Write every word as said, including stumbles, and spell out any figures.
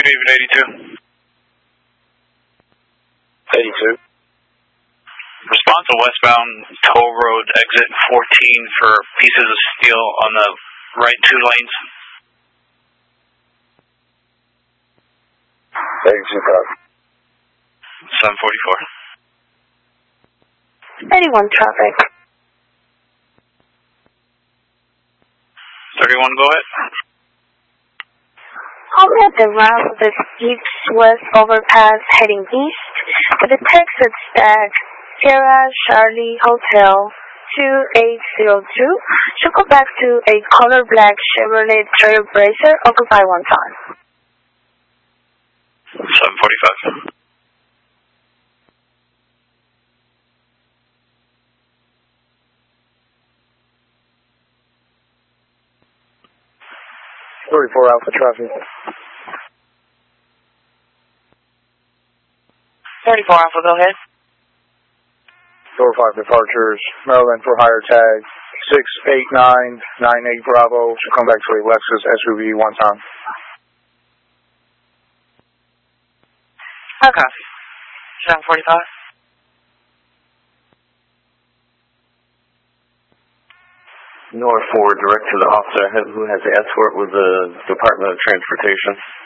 Good evening, eighty-two. eighty-two. Response to westbound toll road exit fourteen for pieces of steel on the right two lanes. eighty-two, copy. seven forty-four. eighty-one traffic. thirty-one, go ahead. Only at the route of the east-west overpass heading east with a text that stack Sierra Charlie Hotel two eight zero two should go back to a color black Chevrolet Trailblazer occupy one time. seven forty-five. thirty-four Alpha traffic. thirty-four Alpha, go ahead. Door five departures, Maryland for hire tag, six eight nine nine eight Bravo, should come back to a Lexus S U V one time. Okay. seven forty-five. North four, direct to the officer who has the escort with the Department of Transportation.